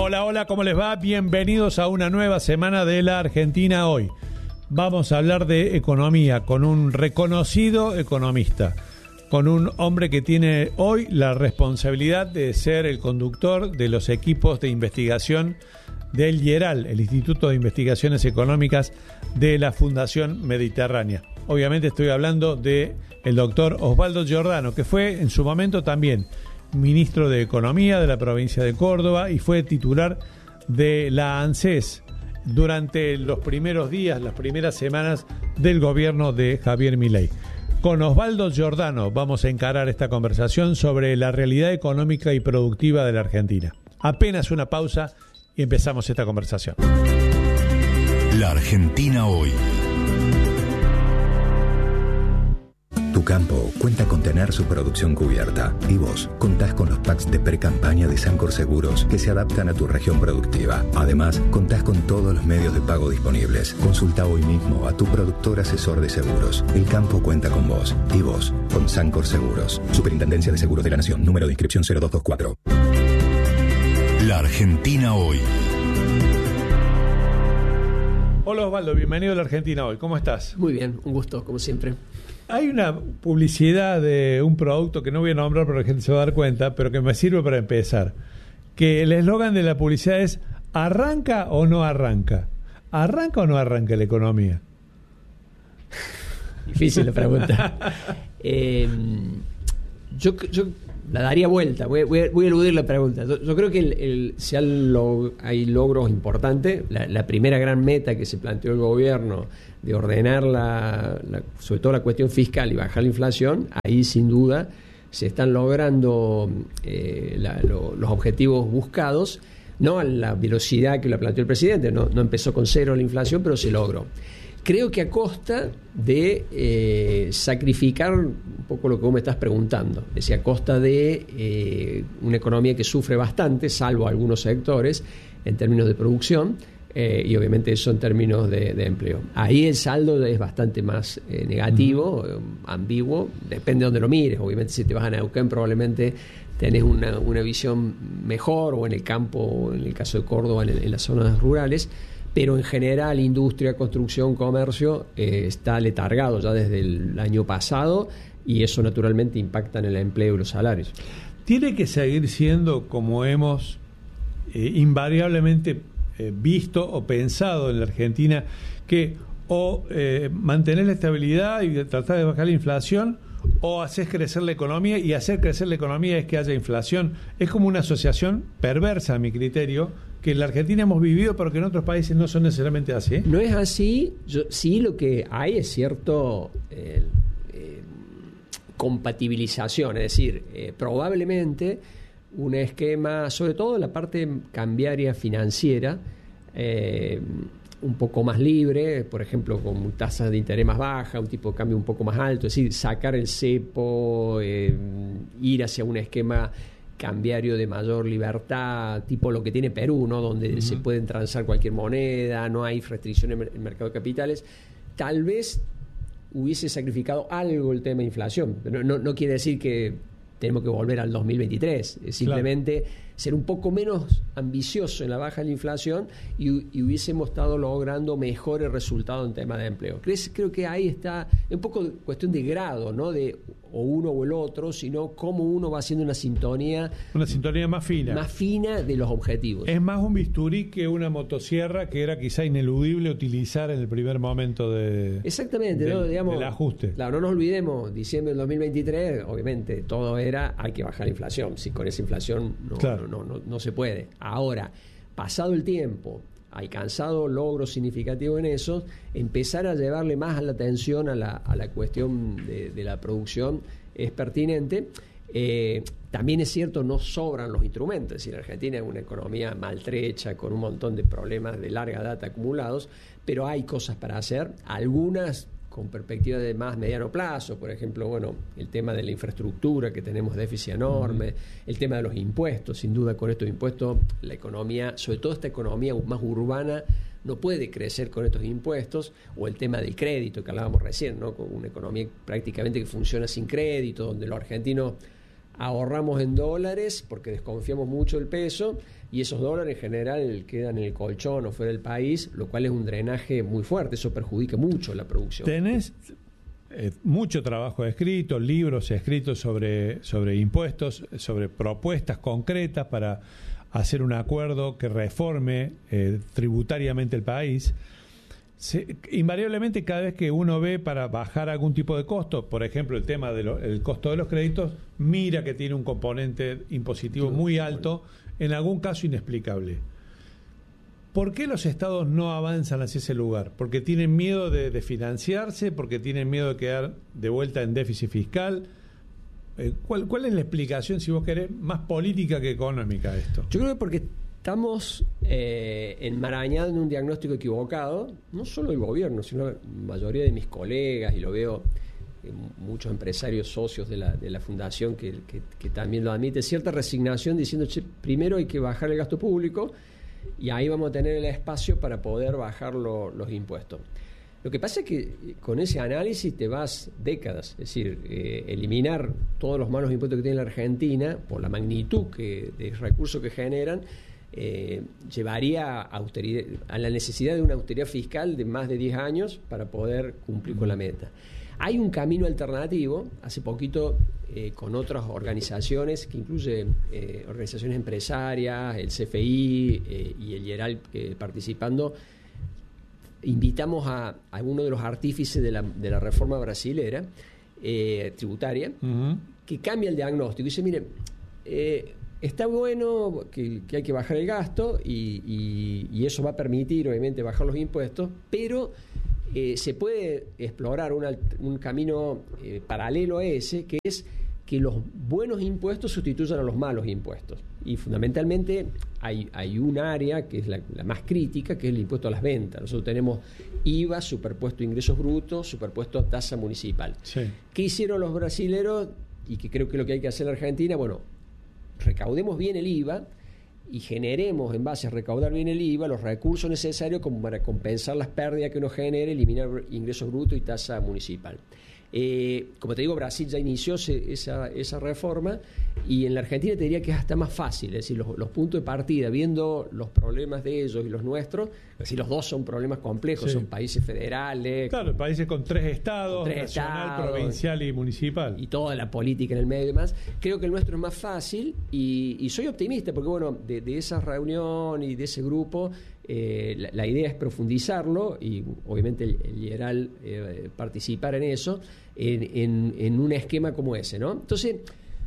Hola, hola, ¿cómo les va? Bienvenidos a una nueva semana de la Argentina Hoy. Vamos a hablar de economía con un reconocido economista, con un hombre que tiene hoy la responsabilidad de ser el conductor de los equipos de investigación del IERAL, el Instituto de Investigaciones Económicas de la Fundación Mediterránea. Obviamente estoy hablando de el doctor Osvaldo Giordano, que fue en su momento también ministro de Economía de la provincia de Córdoba y fue titular de la ANSES durante los primeros días, las primeras semanas del gobierno de Javier Milei. Con Osvaldo Giordano vamos a encarar esta conversación sobre la realidad económica y productiva de la Argentina. Apenas una pausa y empezamos esta conversación. La Argentina Hoy. Tu campo cuenta con tener su producción cubierta y vos contás con los packs de pre-campaña de Sancor Seguros que se adaptan a tu región productiva. Además, contás con todos los medios de pago disponibles. Consulta hoy mismo a tu productor asesor de seguros. El campo cuenta con vos y vos con Sancor Seguros. Superintendencia de Seguros de la Nación. Número de inscripción 0224. La Argentina Hoy. Hola Osvaldo, bienvenido a la Argentina Hoy. ¿Cómo estás? Muy bien, un gusto, como siempre. Hay una publicidad de un producto que no voy a nombrar pero la gente se va a dar cuenta, pero que me sirve para empezar. Que el eslogan de la publicidad es ¿arranca o no arranca? ¿Arranca o no arranca la economía? Difícil la pregunta. Yo la daría vuelta, voy a eludir la pregunta. Yo creo que hay logros importantes. La primera gran meta que se planteó el gobierno de ordenar sobre todo la cuestión fiscal y bajar la inflación, ahí sin duda se están logrando los objetivos buscados, no a la velocidad que lo planteó el presidente, no empezó con cero la inflación, pero se logró. Creo que a costa de sacrificar un poco lo que vos me estás preguntando, es decir, a costa de una economía que sufre bastante, salvo algunos sectores, en términos de producción, y obviamente eso en términos de empleo. Ahí el saldo es bastante más negativo, ambiguo, depende de dónde lo mires. Obviamente si te vas a Neuquén probablemente tenés una visión mejor, o en el campo, o en el caso de Córdoba, en las zonas rurales. Pero en general, industria, construcción, comercio, está letargado ya desde el año pasado y eso naturalmente impacta en el empleo y los salarios. Tiene que seguir siendo como hemos invariablemente visto o pensado en la Argentina, que o mantener la estabilidad y tratar de bajar la inflación, o hacer crecer la economía, y hacer crecer la economía es que haya inflación. Es como una asociación perversa, a mi criterio, que en la Argentina hemos vivido, pero que en otros países no son necesariamente así. No es así. Sí, lo que hay es cierto compatibilización, es decir, probablemente un esquema, sobre todo en la parte cambiaria financiera, un poco más libre, por ejemplo, con tasas de interés más bajas, un tipo de cambio un poco más alto, es decir, sacar el cepo, ir hacia un esquema cambiario de mayor libertad, tipo lo que tiene Perú, ¿no? Donde se pueden transar cualquier moneda, no hay restricciones en el mercado de capitales. Tal vez hubiese sacrificado algo el tema de inflación. No quiere decir que tenemos que volver al 2023, simplemente ser un poco menos ambicioso en la baja de la inflación y hubiésemos estado logrando mejores resultados en tema de empleo. Creo que ahí está un poco cuestión de grado, no de o uno o el otro, sino cómo uno va haciendo una sintonía más fina. Más fina de los objetivos. Es más un bisturí que una motosierra que era quizá ineludible utilizar en el primer momento Exactamente, ¿no? Digamos, del ajuste. Claro, no nos olvidemos, diciembre del 2023, obviamente todo era hay que bajar la inflación. Si con esa inflación no se puede. Ahora, pasado el tiempo, alcanzado logros significativos en eso, empezar a llevarle más a la atención a la cuestión de la producción es pertinente. También es cierto, no sobran los instrumentos. Es decir, Argentina es una economía maltrecha, con un montón de problemas de larga data acumulados, pero hay cosas para hacer, algunas con perspectiva de más mediano plazo. Por ejemplo, el tema de la infraestructura, que tenemos déficit enorme, el tema de los impuestos. Sin duda, con estos impuestos, la economía, sobre todo esta economía más urbana, no puede crecer con estos impuestos, o el tema del crédito que hablábamos recién, ¿no? Con una economía prácticamente que funciona sin crédito, donde los argentinos ahorramos en dólares porque desconfiamos mucho del peso, y esos dólares en general quedan en el colchón o fuera del país, lo cual es un drenaje muy fuerte. Eso perjudica mucho la producción. Tenés mucho trabajo escrito, libros escritos sobre impuestos, sobre propuestas concretas para hacer un acuerdo que reforme tributariamente el país. Invariablemente, cada vez que uno ve para bajar algún tipo de costo, por ejemplo el tema del costo de los créditos, mira que tiene un componente impositivo muy alto, en algún caso inexplicable. ¿Por qué los estados no avanzan hacia ese lugar? ¿Porque tienen miedo de financiarse? ¿Porque tienen miedo de quedar de vuelta en déficit fiscal? ¿Cuál es la explicación, si vos querés, más política que económica de esto? Yo creo que porque estamos enmarañados en un diagnóstico equivocado, no solo el gobierno, sino la mayoría de mis colegas, y lo veo muchos empresarios socios de la fundación que también lo admiten, cierta resignación diciendo, primero hay que bajar el gasto público y ahí vamos a tener el espacio para poder bajar los impuestos. Lo que pasa es que con ese análisis te vas décadas, es decir, eliminar todos los malos impuestos que tiene la Argentina por la magnitud de recursos que generan, llevaría a la necesidad de una austeridad fiscal de más de 10 años para poder cumplir con la meta. Hay un camino alternativo, hace poquito con otras organizaciones, que incluye organizaciones empresarias, el CFI y el IERAL participando, invitamos a uno de los artífices de la reforma brasilera tributaria, que cambia el diagnóstico y dice, mire, está bueno que hay que bajar el gasto y eso va a permitir obviamente bajar los impuestos, pero se puede explorar un camino paralelo a ese, que es que los buenos impuestos sustituyan a los malos impuestos. Y fundamentalmente hay un área que es la más crítica, que es el impuesto a las ventas. Nosotros tenemos IVA, superpuesto a ingresos brutos, superpuesto a tasa municipal. Sí. ¿Qué hicieron los brasileros? Y que creo que es lo que hay que hacer en la Argentina, bueno, recaudemos bien el IVA y generemos, en base a recaudar bien el IVA, los recursos necesarios como para compensar las pérdidas que uno genere, eliminar ingresos brutos y tasa municipal. Como te digo, Brasil ya inició esa reforma, y en la Argentina te diría que es hasta más fácil, es decir, los puntos de partida, viendo los problemas de ellos y los nuestros, es decir, los dos son problemas complejos, sí. Son países federales. Claro, países con tres estados, nacional, provincial y municipal. Y toda la política en el medio y demás. Creo que el nuestro es más fácil y soy optimista porque, bueno, de esa reunión y de ese grupo, la idea es profundizarlo y obviamente el IERAL participar en eso, en un esquema como ese, ¿no? Entonces,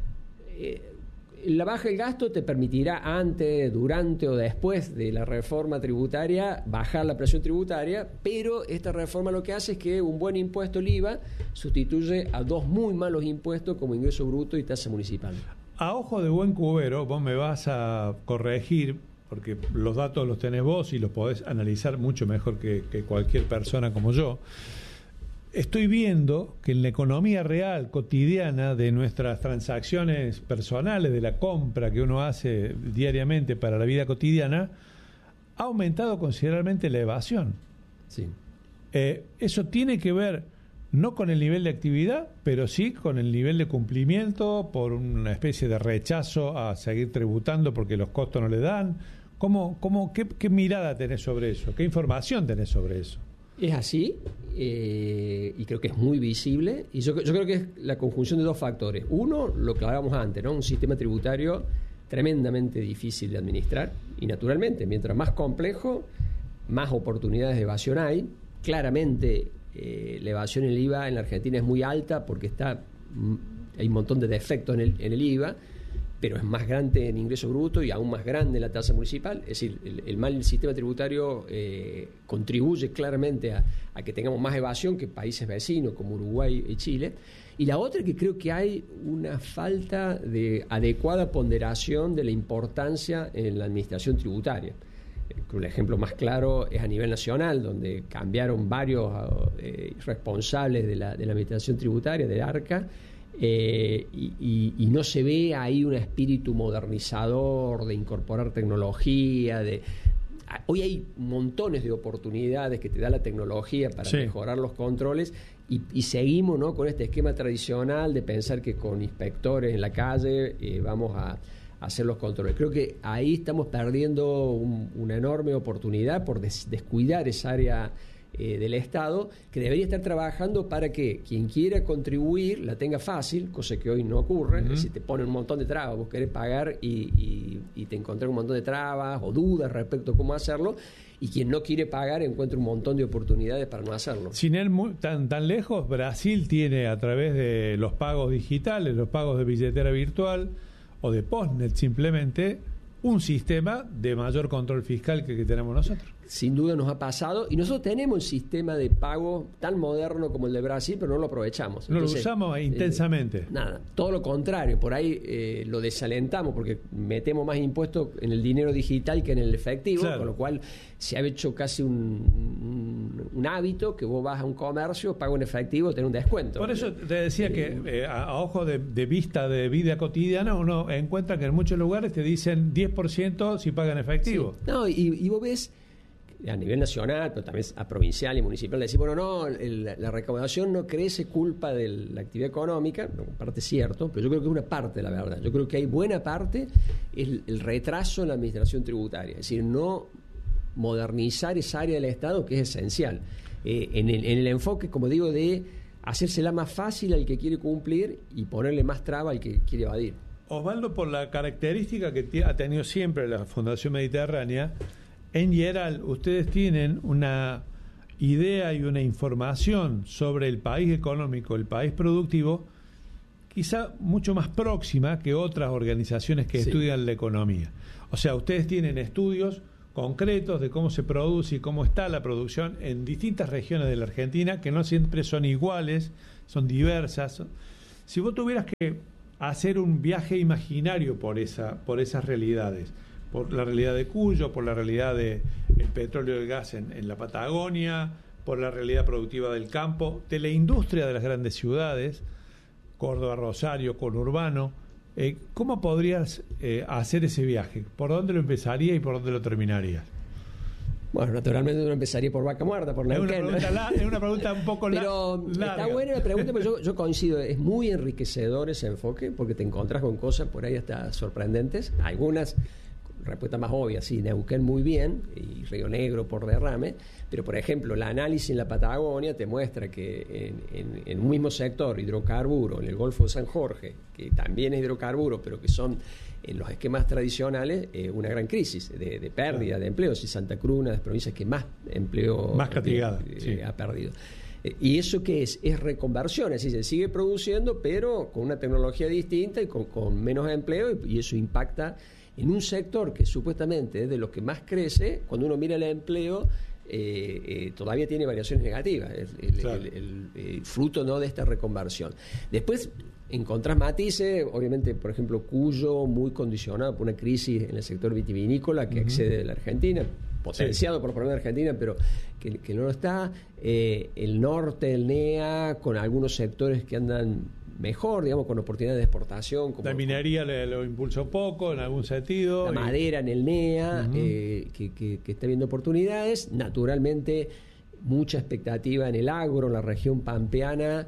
la baja del gasto te permitirá antes, durante o después de la reforma tributaria bajar la presión tributaria, pero esta reforma lo que hace es que un buen impuesto, el IVA, sustituye a dos muy malos impuestos como ingreso bruto y tasa municipal. A ojo de buen cubero, vos me vas a corregir, porque los datos los tenés vos y los podés analizar mucho mejor que cualquier persona como yo. Estoy viendo que en la economía real, cotidiana, de nuestras transacciones personales, de la compra que uno hace diariamente para la vida cotidiana, ha aumentado considerablemente la evasión. Sí. Eso tiene que ver no con el nivel de actividad, pero sí con el nivel de cumplimiento, por una especie de rechazo a seguir tributando porque los costos no le dan. ¿Qué mirada tenés sobre eso? ¿Qué información tenés sobre eso? Es así, y creo que es muy visible, y yo creo que es la conjunción de dos factores. Uno, lo que hablábamos antes, ¿no? Un sistema tributario tremendamente difícil de administrar, y naturalmente, mientras más complejo, más oportunidades de evasión hay. Claramente, la evasión en el IVA en la Argentina es muy alta porque hay un montón de defectos en el IVA, pero es más grande en ingreso bruto y aún más grande la tasa municipal. Es decir, el mal sistema tributario contribuye claramente a que tengamos más evasión que países vecinos como Uruguay y Chile. Y la otra es que creo que hay una falta de adecuada ponderación de la importancia en la administración tributaria. El ejemplo más claro es a nivel nacional, donde cambiaron varios responsables de la administración tributaria, del ARCA, y no se ve ahí un espíritu modernizador de incorporar tecnología. hoy hay montones de oportunidades que te da la tecnología para mejorar los controles y seguimos, ¿no?, con este esquema tradicional de pensar que con inspectores en la calle vamos a hacer los controles. Creo que ahí estamos perdiendo una enorme oportunidad por descuidar esa área del Estado, que debería estar trabajando para que quien quiera contribuir la tenga fácil, cosa que hoy no ocurre. Es decir, te ponen un montón de trabas, vos querés pagar y te encontrás un montón de trabas o dudas respecto a cómo hacerlo, y quien no quiere pagar encuentra un montón de oportunidades para no hacerlo. Sin ir tan lejos, Brasil tiene, a través de los pagos digitales, los pagos de billetera virtual o de Postnet simplemente, un sistema de mayor control fiscal que tenemos nosotros. Sin duda nos ha pasado, y nosotros tenemos un sistema de pago tan moderno como el de Brasil, pero no lo aprovechamos. No lo usamos intensamente. Nada, todo lo contrario, por ahí lo desalentamos porque metemos más impuestos en el dinero digital que en el efectivo, con lo cual se ha hecho casi un hábito que vos vas a un comercio, pago en efectivo, tenés un descuento. Por eso te decía que a ojo de vista de vida cotidiana, uno encuentra que en muchos lugares te dicen 10% si pagan efectivo. Sí. No, y vos ves a nivel nacional, pero también a provincial y municipal, le decís, bueno, no, la recaudación no crece culpa de la actividad económica, en parte es cierto, pero yo creo que es una parte de la verdad. Yo creo que hay buena parte, es el retraso en la administración tributaria, es decir, no modernizar esa área del Estado que es esencial. En el enfoque, como digo, de hacérsela más fácil al que quiere cumplir y ponerle más traba al que quiere evadir. Osvaldo, por la característica que ha tenido siempre la Fundación Mediterránea, en general, ustedes tienen una idea y una información sobre el país económico, el país productivo, quizá mucho más próxima que otras organizaciones que estudian la economía. O sea, ustedes tienen estudios concretos de cómo se produce y cómo está la producción en distintas regiones de la Argentina, que no siempre son iguales, son diversas. Si vos tuvieras que hacer un viaje imaginario por esas realidades, por la realidad de Cuyo, por la realidad del petróleo y el gas en la Patagonia, por la realidad productiva del campo, de la industria de las grandes ciudades, Córdoba, Rosario, conurbano, ¿cómo podrías hacer ese viaje? ¿Por dónde lo empezarías y por dónde lo terminarías? Bueno, naturalmente uno empezaría por Vaca Muerta, por Neuquén. Es una pregunta un poco pero larga. Está buena la pregunta, pero yo coincido. Es muy enriquecedor ese enfoque porque te encontrás con cosas por ahí hasta sorprendentes. Algunas, respuesta más obvia, sí, Neuquén muy bien, y Río Negro por derrame, pero por ejemplo, el análisis en la Patagonia te muestra que en un mismo sector, hidrocarburo, en el Golfo de San Jorge, que también es hidrocarburo, pero que son en los esquemas tradicionales, una gran crisis de pérdida de empleos, y Santa Cruz, una de las provincias que más empleo más castigada, ha perdido. ¿Y eso qué es? Es reconversión, es decir, se sigue produciendo, pero con una tecnología distinta y con menos empleo, y eso impacta en un sector que supuestamente es de los que más crece. Cuando uno mira el empleo, todavía tiene variaciones negativas, el fruto, ¿no?, de esta reconversión. Después encontrás matices, obviamente, por ejemplo, Cuyo, muy condicionado por una crisis en el sector vitivinícola que excede de la Argentina, potenciado por el problema de Argentina, pero que no lo está. El norte, el NEA, con algunos sectores que andan mejor, digamos, con oportunidades de exportación. Como la minería lo impulsó poco en algún sentido. La madera en el NEA, que está viendo oportunidades. Naturalmente, mucha expectativa en el agro, en la región pampeana,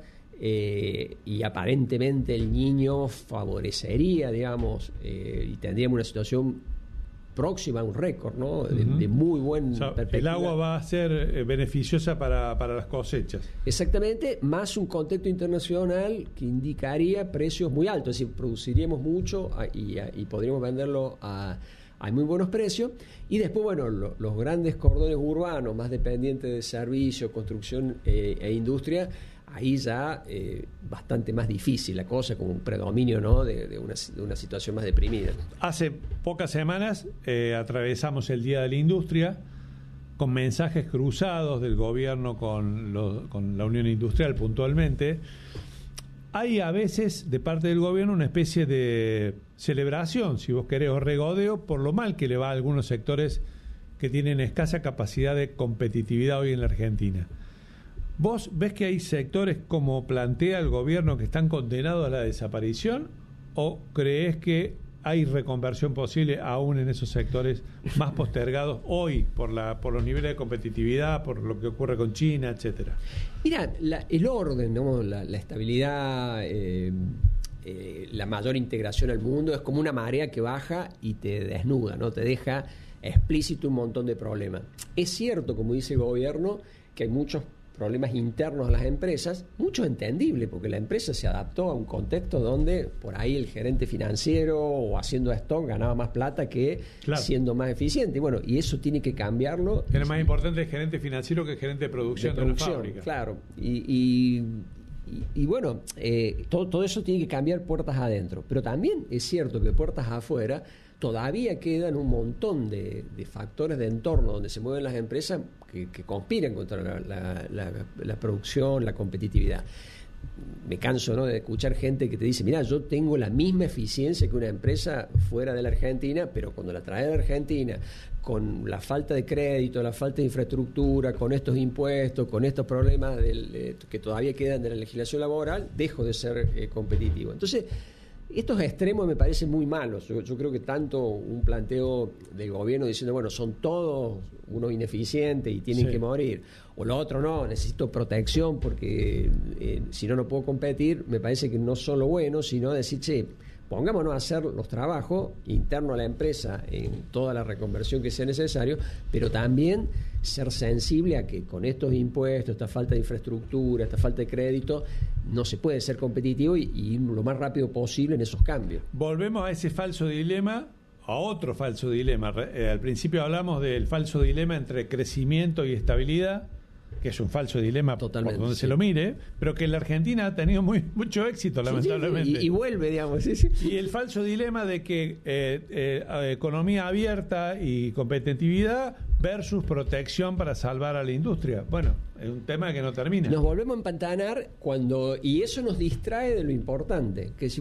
y aparentemente el Niño favorecería, digamos, y tendríamos una situación próxima a un récord, ¿no? De muy buen perspectiva. El agua va a ser beneficiosa para las cosechas. Exactamente, más un contexto internacional que indicaría precios muy altos, es decir, produciríamos mucho y podríamos venderlo a muy buenos precios. Y después, bueno, los grandes cordones urbanos, más dependientes de servicio, construcción e industria, ahí ya bastante más difícil la cosa, como un predominio, ¿no?, de una situación más deprimida. Hace pocas semanas atravesamos el Día de la Industria con mensajes cruzados del gobierno con la Unión Industrial puntualmente. Hay a veces de parte del gobierno una especie de celebración, si vos querés, o regodeo por lo mal que le va a algunos sectores que tienen escasa capacidad de competitividad hoy en la Argentina. ¿Vos ves que hay sectores, como plantea el gobierno, que están condenados a la desaparición? ¿O crees que hay reconversión posible aún en esos sectores más postergados hoy por los niveles de competitividad, por lo que ocurre con China, etcétera? Mira, el orden, ¿no? la estabilidad, la mayor integración al mundo es como una marea que baja y te desnuda, ¿no? Te deja explícito un montón de problemas. Es cierto, como dice el gobierno, que hay muchos problemas internos a las empresas, mucho entendible, porque la empresa se adaptó a un contexto donde por ahí el gerente financiero o haciendo stock ganaba más plata que siendo más eficiente. Bueno, y eso tiene que cambiarlo. Era más importante el gerente financiero que el gerente de producción de la fábrica. Claro. Y bueno, todo eso tiene que cambiar puertas adentro. Pero también es cierto que puertas afuera todavía quedan un montón de factores de entorno donde se mueven las empresas que conspiran contra la producción, la competitividad. Me canso, ¿no?, de escuchar gente que te dice, mira, yo tengo la misma eficiencia que una empresa fuera de la Argentina, pero cuando la trae a la Argentina, con la falta de crédito, la falta de infraestructura, con estos impuestos, con estos problemas que todavía quedan de la legislación laboral, dejo de ser competitivo. Entonces, estos extremos me parecen muy malos. Yo creo que tanto un planteo del gobierno diciendo, bueno, son todos unos ineficientes y tienen que morir, o lo otro no, necesito protección porque si no puedo competir, me parece que no son lo bueno, sino decir, che, pongámonos a hacer los trabajos internos a la empresa en toda la reconversión que sea necesario, pero también ser sensible a que con estos impuestos, esta falta de infraestructura, esta falta de crédito, no se puede ser competitivo y ir lo más rápido posible en esos cambios. Volvemos a ese falso dilema, a otro falso dilema. Al principio hablamos del falso dilema entre crecimiento y estabilidad, que es un falso dilema totalmente, por donde se lo mire, pero que en la Argentina ha tenido mucho éxito, lamentablemente. Y vuelve, digamos. Y el falso dilema de que economía abierta y competitividad versus protección para salvar a la industria. Bueno, es un tema que no termina. Nos volvemos a empantanar y eso nos distrae de lo importante, que si